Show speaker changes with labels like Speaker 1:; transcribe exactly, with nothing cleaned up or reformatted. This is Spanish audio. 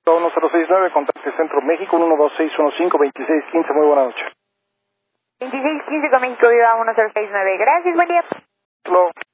Speaker 1: uno cero seis nueve, contacte Centro México, uno dos seis uno cinco dos seis uno cinco, muy buena noche.
Speaker 2: veintiséis quince con México Viva uno cero seis nueve, gracias, buen día.
Speaker 1: Hello.